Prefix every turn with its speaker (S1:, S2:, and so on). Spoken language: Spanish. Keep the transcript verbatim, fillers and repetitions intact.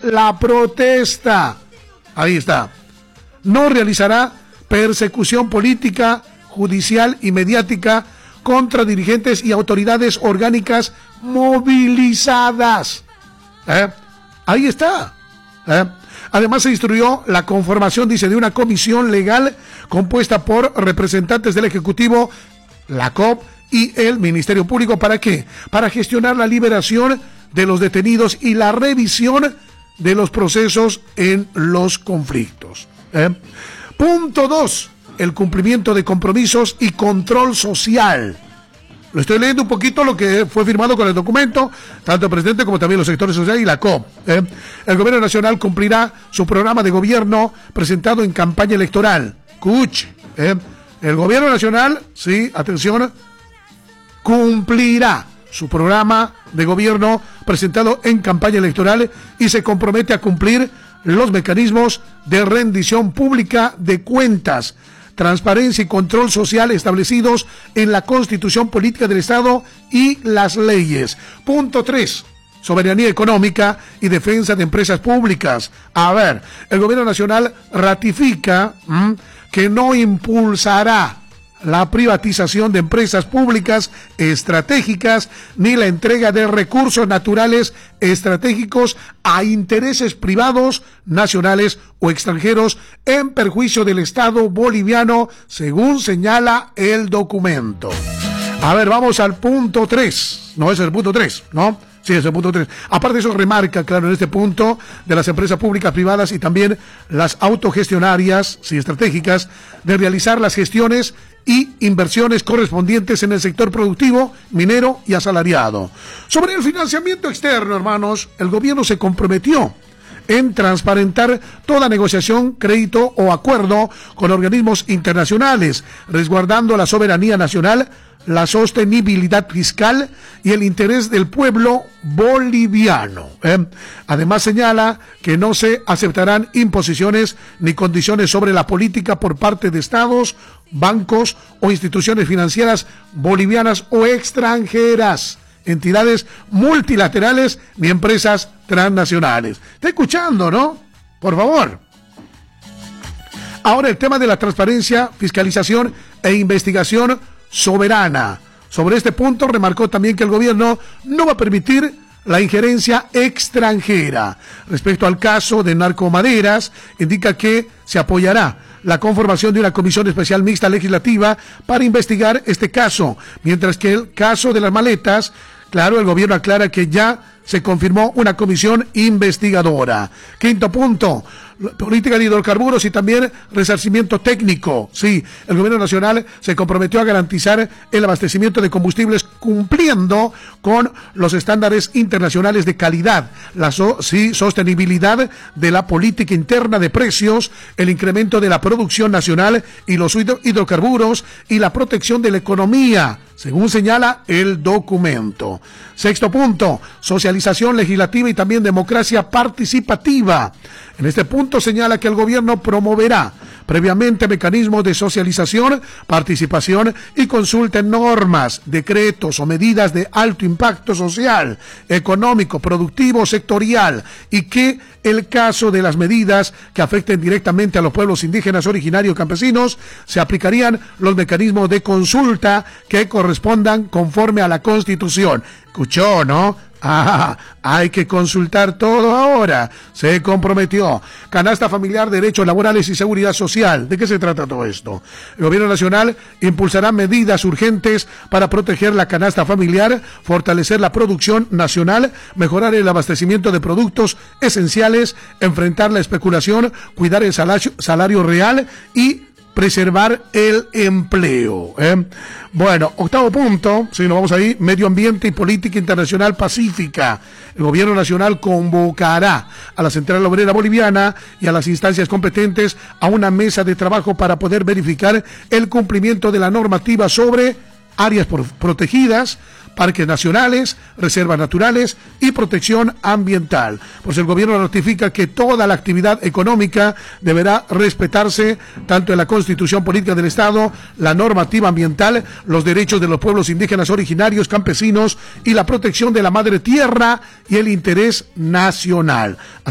S1: la protesta. Ahí está. No realizará persecución política, judicial y mediática contra dirigentes y autoridades orgánicas movilizadas. ¿Eh? Ahí está. ¿Eh? Además se instruyó la conformación, dice, de una comisión legal compuesta por representantes del Ejecutivo, la C O P y el Ministerio Público. ¿Para qué? Para gestionar la liberación de los detenidos y la revisión de los procesos en los conflictos. ¿Eh? Punto dos, el cumplimiento de compromisos y control social. Lo estoy leyendo un poquito lo que fue firmado con el documento, tanto el presidente como también los sectores sociales y la C O P. ¿eh? El gobierno nacional cumplirá su programa de gobierno presentado en campaña electoral. Cuch, ¿eh? El gobierno nacional, sí, atención, cumplirá su programa de gobierno presentado en campaña electoral y se compromete a cumplir los mecanismos de rendición pública de cuentas, transparencia y control social establecidos en la Constitución Política del Estado y las leyes. Punto tres. Soberanía económica y defensa de empresas públicas. A ver, el gobierno nacional ratifica ¿m? que no impulsará la privatización de empresas públicas estratégicas ni la entrega de recursos naturales estratégicos a intereses privados, nacionales o extranjeros en perjuicio del Estado boliviano, según señala el documento. A ver, vamos al punto tres. No, ese es el punto tres, ¿no? Sí, ese es el punto tres. Aparte de eso, remarca, claro, en este punto de las empresas públicas privadas y también las autogestionarias, sí, estratégicas, de realizar las gestiones y inversiones correspondientes en el sector productivo, minero y asalariado. Sobre el financiamiento externo, hermanos, el gobierno se comprometió en transparentar toda negociación, crédito o acuerdo con organismos internacionales, resguardando la soberanía nacional, la sostenibilidad fiscal y el interés del pueblo boliviano. ¿eh? Además señala que no se aceptarán imposiciones ni condiciones sobre la política por parte de estados, bancos o instituciones financieras bolivianas o extranjeras, entidades multilaterales ni empresas transnacionales. Está escuchando, ¿no? Por favor. Ahora el tema de la transparencia, fiscalización e investigación soberana. Sobre este punto remarcó también que el gobierno no va a permitir la injerencia extranjera. Respecto al caso de narcomaderas, indica que se apoyará la conformación de una comisión especial mixta legislativa para investigar este caso, mientras que el caso de las maletas, claro, el gobierno aclara que ya se confirmó una comisión investigadora. Quinto punto, política de hidrocarburos y también resarcimiento técnico. Sí, el gobierno nacional se comprometió a garantizar el abastecimiento de combustibles cumpliendo con los estándares internacionales de calidad, la so, sí, sostenibilidad de la política interna de precios, el incremento de la producción nacional y los hidrocarburos y la protección de la economía, según señala el documento. Sexto punto, socialización legislativa y también democracia participativa. En este punto señala que el gobierno promoverá previamente mecanismos de socialización, participación y consulta en normas, decretos o medidas de alto impacto social, económico, productivo, sectorial, y que el caso de las medidas que afecten directamente a los pueblos indígenas, originarios, campesinos, se aplicarían los mecanismos de consulta que correspondan conforme a la Constitución. Escuchó, ¿no? Ah, hay que consultar todo ahora. Se comprometió. Canasta familiar, derechos laborales y seguridad social. ¿De qué se trata todo esto? El gobierno nacional impulsará medidas urgentes para proteger la canasta familiar, fortalecer la producción nacional, mejorar el abastecimiento de productos esenciales, enfrentar la especulación, cuidar el salario, salario real y preservar el empleo. ¿eh? Bueno, octavo punto, si nos vamos ahí, medio ambiente y política internacional pacífica. El gobierno nacional convocará a la Central Obrera Boliviana y a las instancias competentes a una mesa de trabajo para poder verificar el cumplimiento de la normativa sobre áreas protegidas, parques nacionales, reservas naturales y protección ambiental. Pues el gobierno ratifica que toda la actividad económica deberá respetarse tanto en la Constitución Política del Estado, la normativa ambiental, los derechos de los pueblos indígenas originarios, campesinos y la protección de la madre tierra y el interés nacional.